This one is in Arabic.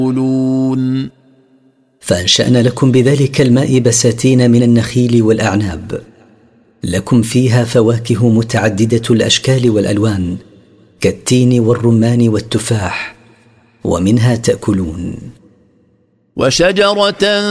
فأنشأنا لكم بذلك الماء بساتين من النخيل والأعناب، لكم فيها فواكه متعددة الأشكال والألوان كالتين والرمان والتفاح، ومنها تأكلون. وشجرة